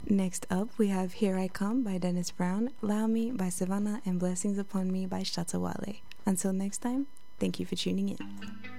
Next up, we have Here I Come by Dennis Brown, Allow Me by Savannah, and Blessings Upon Me by Shatta Wale. Until next time, thank you for tuning in.